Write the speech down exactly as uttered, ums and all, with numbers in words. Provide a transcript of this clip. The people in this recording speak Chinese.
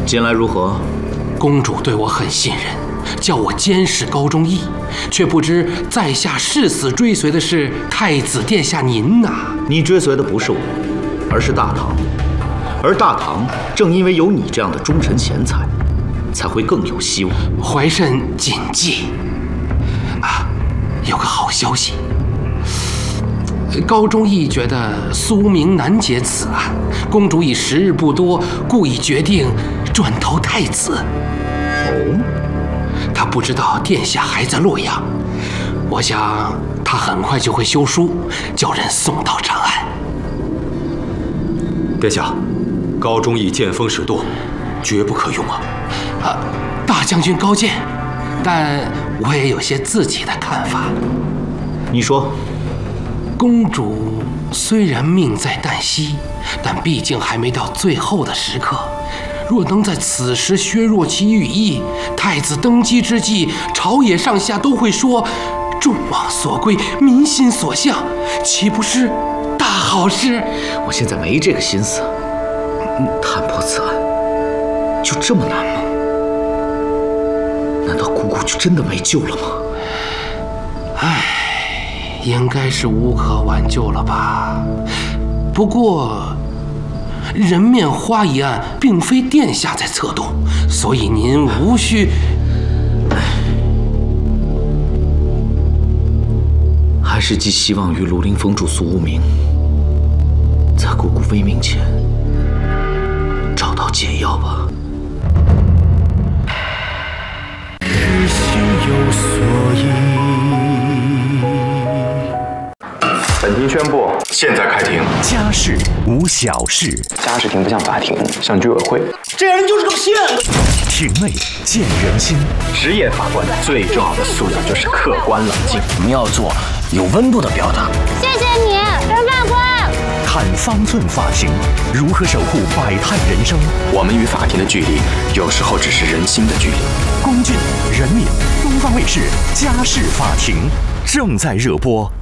近来如何？ 公主对我很信任，叫我监视高忠义，却不知在下誓死追随的是太子殿下您呐。 你追随的不是我，而是大唐。而大唐正因为有你这样的忠臣贤才，才会更有希望。 怀慎谨记。啊，有个好消息。高忠义觉得苏明难解此案，公主已时日不多，故意决定转投太子。 哦， 他不知道殿下还在洛阳，我想他很快就会修书，叫人送到长安。 殿下，高忠义见风使舵，绝不可用啊！ 啊，大将军高见，但我也有些自己的看法。 你说。 公主虽然命在旦夕，但毕竟还没到最后的时刻。若能在此时削弱其羽翼，太子登基之际，朝野上下都会说众望所归，民心所向，岂不是大好事？ 我现在没这个心思。探破此案就这么难吗？难道姑姑就真的没救了吗？ 唉。应该是无可挽救了吧。不过，人面花一案并非殿下在策动，所以您无需。 还是寄希望于庐陵封主苏无名，在姑姑威命前找到解药吧。 日心有所依。 本庭宣布，现在开庭。 家事无小事， 家事庭不像法庭，像居委会。 这人就是个骗子。 庭内见人心。 职业法官最重要的素养就是客观冷静。 我们要做有温度的表达。 谢谢你，任法官。 看方寸法庭，如何守护百态人生？ 我们与法庭的距离，有时候只是人心的距离。 龚俊、任敏，东方卫视《家事法庭》正在热播。